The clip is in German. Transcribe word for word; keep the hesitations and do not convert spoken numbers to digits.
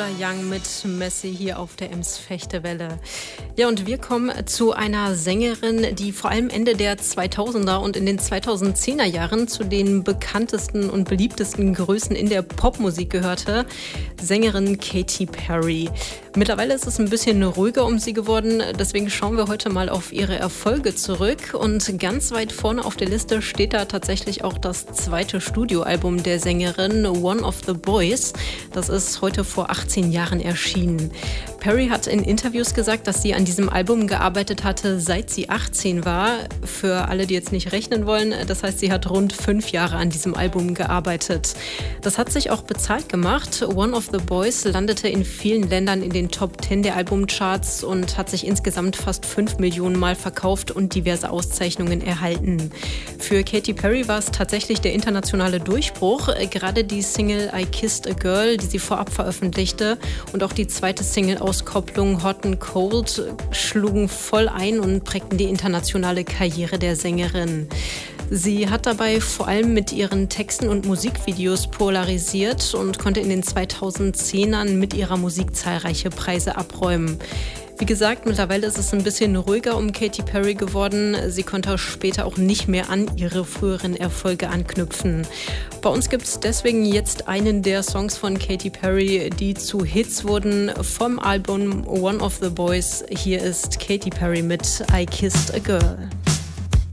Lola Young mit Messi hier auf der Ems Fechtewelle. Ja, und wir kommen zu einer Sängerin, die vor allem Ende der zweitausender und in den zweitausendzehner Jahren zu den bekanntesten und beliebtesten Größen in der Popmusik gehörte. Sängerin Katy Perry. Mittlerweile ist es ein bisschen ruhiger um sie geworden, deswegen schauen wir heute mal auf ihre Erfolge zurück. Und ganz weit vorne auf der Liste steht da tatsächlich auch das zweite Studioalbum der Sängerin, One of the Boys. Das ist heute vor achtzehn Jahren erschienen. Perry hat in Interviews gesagt, dass sie an diesem Album gearbeitet hatte, seit sie achtzehn war. Für alle, die jetzt nicht rechnen wollen, das heißt, sie hat rund fünf Jahre an diesem Album gearbeitet. Das hat sich auch bezahlt gemacht. One of the Boys landete in vielen Ländern in den Top zehn der Albumcharts und hat sich insgesamt fast fünf Millionen Mal verkauft und diverse Auszeichnungen erhalten. Für Katy Perry war es tatsächlich der internationale Durchbruch. Gerade die Single I Kissed a Girl, die sie vorab veröffentlichte, und auch die zweite Single-Auskopplung Hot and Cold schlugen voll ein und prägten die internationale Karriere der Sängerin. Sie hat dabei vor allem mit ihren Texten und Musikvideos polarisiert und konnte in den zweitausendzehnern mit ihrer Musik zahlreiche Preise abräumen. Wie gesagt, mittlerweile ist es ein bisschen ruhiger um Katy Perry geworden. Sie konnte später auch nicht mehr an ihre früheren Erfolge anknüpfen. Bei uns gibt es deswegen jetzt einen der Songs von Katy Perry, die zu Hits wurden vom Album One of the Boys. Hier ist Katy Perry mit I Kissed a Girl.